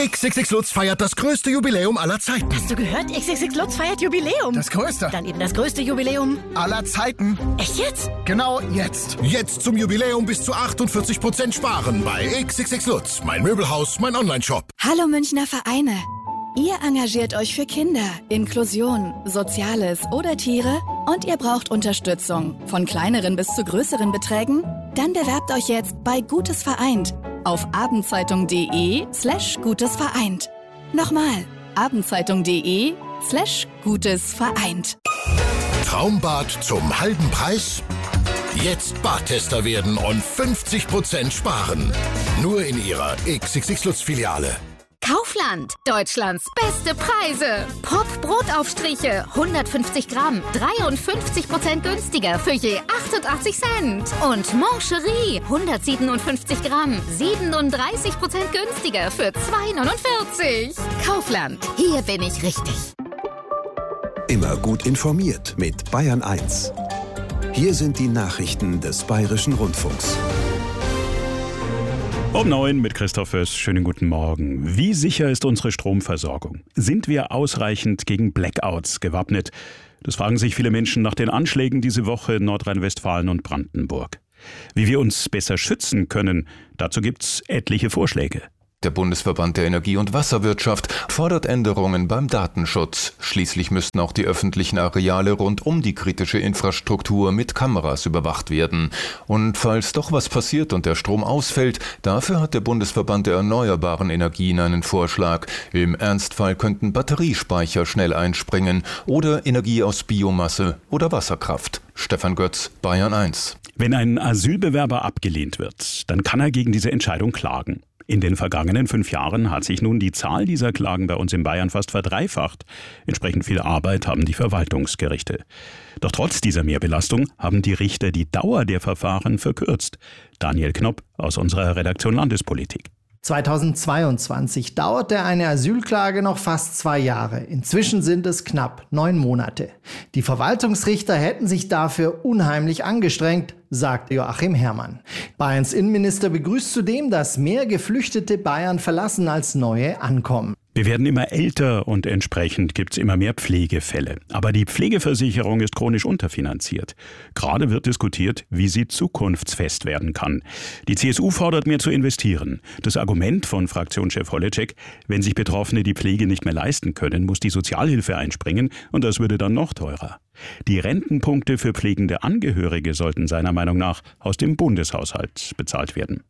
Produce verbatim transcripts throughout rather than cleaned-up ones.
X X X Lutz feiert das größte Jubiläum aller Zeiten. Hast du gehört? X X X Lutz feiert Jubiläum. Das größte. Dann eben das größte Jubiläum aller Zeiten. Echt jetzt? Genau jetzt. Jetzt zum Jubiläum bis zu achtundvierzig Prozent sparen bei X X X Lutz. Mein Möbelhaus, mein Onlineshop. Hallo Münchner Vereine. Ihr engagiert euch für Kinder, Inklusion, Soziales oder Tiere und ihr braucht Unterstützung, von kleineren bis zu größeren Beträgen? Dann bewerbt euch jetzt bei Gutes Vereint auf abendzeitung.de slash Gutes Vereint. Nochmal, abendzeitung.de slash Gutes Vereint. Traumbad zum halben Preis? Jetzt Badtester werden und fünfzig Prozent sparen. Nur in Ihrer X X X Lutz Filiale. Kaufland, Deutschlands beste Preise. Pop Brotaufstriche, hundertfünfzig Gramm, dreiundfünfzig Prozent günstiger für je achtundachtzig Cent. Und Mancherie, hundertsiebenundfünfzig Gramm, siebenunddreißig Prozent günstiger für zwei neunundvierzig. Kaufland, hier bin ich richtig. Immer gut informiert mit Bayern eins. Hier sind die Nachrichten des Bayerischen Rundfunks. Um neun mit Christoph Föß. Schönen guten Morgen. Wie sicher ist unsere Stromversorgung? Sind wir ausreichend gegen Blackouts gewappnet? Das fragen sich viele Menschen nach den Anschlägen diese Woche in Nordrhein-Westfalen und Brandenburg. Wie wir uns besser schützen können, dazu gibt's etliche Vorschläge. Der Bundesverband der Energie- und Wasserwirtschaft fordert Änderungen beim Datenschutz. Schließlich müssten auch die öffentlichen Areale rund um die kritische Infrastruktur mit Kameras überwacht werden. Und falls doch was passiert und der Strom ausfällt, dafür hat der Bundesverband der erneuerbaren Energien einen Vorschlag. Im Ernstfall könnten Batteriespeicher schnell einspringen oder Energie aus Biomasse oder Wasserkraft. Stefan Götz, Bayern eins. Wenn ein Asylbewerber abgelehnt wird, dann kann er gegen diese Entscheidung klagen. In den vergangenen fünf Jahren hat sich nun die Zahl dieser Klagen bei uns in Bayern fast verdreifacht. Entsprechend viel Arbeit haben die Verwaltungsgerichte. Doch trotz dieser Mehrbelastung haben die Richter die Dauer der Verfahren verkürzt. Daniel Knopp aus unserer Redaktion Landespolitik. zweitausendzweiundzwanzig dauerte eine Asylklage noch fast zwei Jahre. Inzwischen sind es knapp neun Monate. Die Verwaltungsrichter hätten sich dafür unheimlich angestrengt, sagt Joachim Herrmann. Bayerns Innenminister begrüßt zudem, dass mehr Geflüchtete Bayern verlassen als neue ankommen. Wir werden immer älter und entsprechend gibt es immer mehr Pflegefälle. Aber die Pflegeversicherung ist chronisch unterfinanziert. Gerade wird diskutiert, wie sie zukunftsfest werden kann. Die C S U fordert mehr zu investieren. Das Argument von Fraktionschef Holleczek, wenn sich Betroffene die Pflege nicht mehr leisten können, muss die Sozialhilfe einspringen und das würde dann noch teurer. Die Rentenpunkte für pflegende Angehörige sollten seiner Meinung nach aus dem Bundeshaushalt bezahlt werden.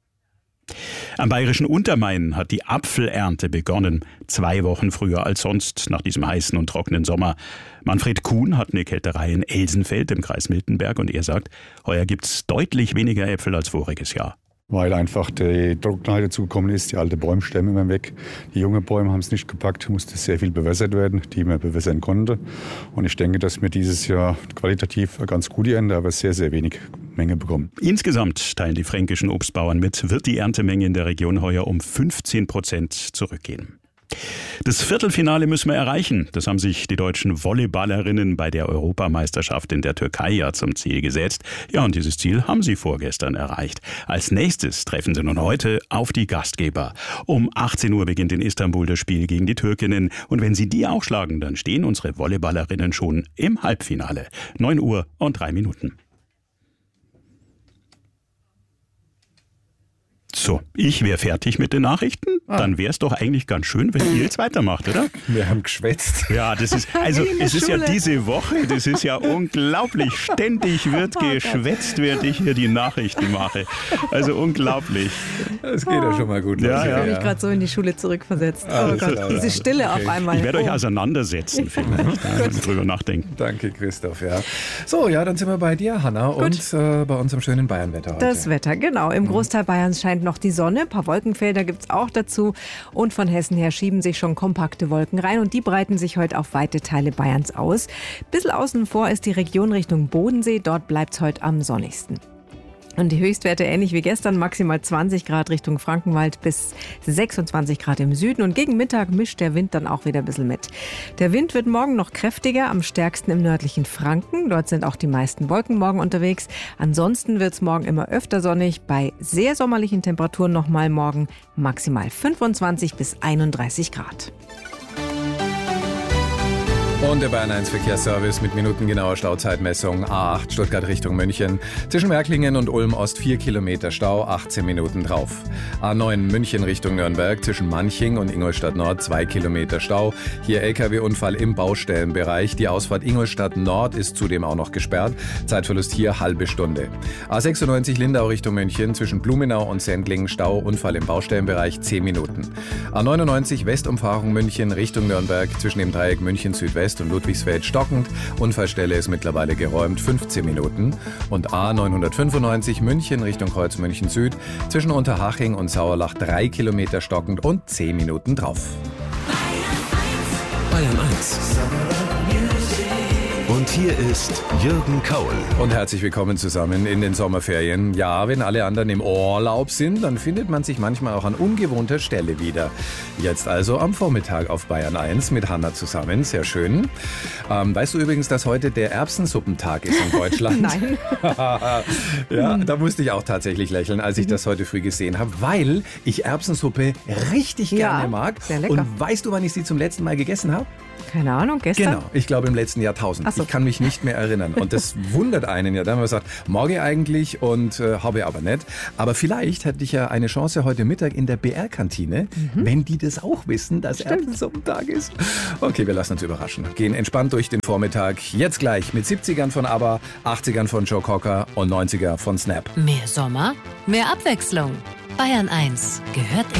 Am bayerischen Untermain hat die Apfelernte begonnen, zwei Wochen früher als sonst nach diesem heißen und trockenen Sommer. Manfred Kuhn hat eine Kälterei in Elsenfeld im Kreis Miltenberg und er sagt, heuer gibt's deutlich weniger Äpfel als voriges Jahr. Weil einfach die Trockenheit dazugekommen ist, die alten Bäume waren weg. Die jungen Bäume haben es nicht gepackt, musste sehr viel bewässert werden, die man bewässern konnte. Und ich denke, dass wir dieses Jahr qualitativ eine ganz gute Ernte, aber sehr, sehr wenig Menge bekommen. Insgesamt, teilen die fränkischen Obstbauern mit, wird die Erntemenge in der Region heuer um fünfzehn Prozent zurückgehen. Das Viertelfinale müssen wir erreichen. Das haben sich die deutschen Volleyballerinnen bei der Europameisterschaft in der Türkei ja zum Ziel gesetzt. Ja, und dieses Ziel haben sie vorgestern erreicht. Als nächstes treffen sie nun heute auf die Gastgeber. Um achtzehn Uhr beginnt in Istanbul das Spiel gegen die Türkinnen. Und wenn sie die auch schlagen, dann stehen unsere Volleyballerinnen schon im Halbfinale. neun Uhr und drei Minuten. So, ich wäre fertig mit den Nachrichten. Ah. Dann wäre es doch eigentlich ganz schön, wenn ihr jetzt weitermacht, oder? Wir haben geschwätzt. Ja, das ist, also es ist Schule. Ja diese Woche, das ist ja unglaublich. Ständig wird oh, geschwätzt, während ich hier die Nachrichten mache. Also unglaublich. Das geht ja schon mal gut. Ja, ja. Ich habe mich gerade so in die Schule zurückversetzt. Oh Gott, diese Stille okay. auf einmal. Ich werde oh. euch auseinandersetzen, vielleicht, ja, drüber nachdenken. Danke, Christoph. Ja. So, ja, dann sind wir bei dir, Hanna, gut. und äh, bei unserem schönen Bayernwetter heute. Das Wetter, genau. Im Großteil Bayerns scheint noch die Sonne. Ein paar Wolkenfelder gibt es auch dazu. Und von Hessen her schieben sich schon kompakte Wolken rein. Und die breiten sich heute auf weite Teile Bayerns aus. Bisschen außen vor ist die Region Richtung Bodensee. Dort bleibt es heute am sonnigsten. Und die Höchstwerte ähnlich wie gestern, maximal zwanzig Grad Richtung Frankenwald bis sechsundzwanzig Grad im Süden. Und gegen Mittag mischt der Wind dann auch wieder ein bisschen mit. Der Wind wird morgen noch kräftiger, am stärksten im nördlichen Franken. Dort sind auch die meisten Wolken morgen unterwegs. Ansonsten wird es morgen immer öfter sonnig. Bei sehr sommerlichen Temperaturen nochmal morgen maximal fünfundzwanzig bis einunddreißig Grad. Und der Bayern eins Verkehrsservice mit minutengenauer Stauzeitmessung. A acht Stuttgart Richtung München. Zwischen Märklingen und Ulm Ost vier Kilometer Stau, achtzehn Minuten drauf. A neun München Richtung Nürnberg. Zwischen Manching und Ingolstadt Nord zwei Kilometer Stau. Hier L K W-Unfall im Baustellenbereich. Die Ausfahrt Ingolstadt Nord ist zudem auch noch gesperrt. Zeitverlust hier halbe Stunde. A sechsundneunzig Lindau Richtung München. Zwischen Blumenau und Sendling Stau. Unfall im Baustellenbereich zehn Minuten. A neunundneunzig Westumfahrung München Richtung Nürnberg. Zwischen dem Dreieck München Südwest und Ludwigsfeld stockend. Unfallstelle ist mittlerweile geräumt, fünfzehn Minuten. Und A neunhundertfünfundneunzig München Richtung Kreuz München Süd. Zwischen Unterhaching und Sauerlach drei Kilometer stockend und zehn Minuten drauf. Bayern eins. Und hier ist Jürgen Kaul. Und herzlich willkommen zusammen in den Sommerferien. Ja, wenn alle anderen im Urlaub sind, dann findet man sich manchmal auch an ungewohnter Stelle wieder. Jetzt also am Vormittag auf Bayern eins mit Hanna zusammen. Sehr schön. Ähm, weißt du übrigens, dass heute der Erbsensuppentag ist in Deutschland? Nein. Ja, da musste ich auch tatsächlich lächeln, als ich das heute früh gesehen habe, weil ich Erbsensuppe richtig gerne Ja, mag. sehr lecker. Und weißt du, wann ich sie zum letzten Mal gegessen habe? Keine Ahnung, gestern? Genau, ich glaube im letzten Jahrtausend. Ach so. Ich kann mich nicht mehr erinnern. Und das wundert einen ja. Da haben wir gesagt, morgen eigentlich und äh, habe aber nicht. Aber vielleicht hätte ich ja eine Chance heute Mittag in der B R-Kantine, mhm. wenn die das auch wissen, dass Erbsensuppentag ist. Okay, wir lassen uns überraschen. Gehen entspannt durch den Vormittag. Jetzt gleich mit siebzigern von ABBA, achtzigern von Joe Cocker und neunziger von Snap. Mehr Sommer, mehr Abwechslung. Bayern eins gehört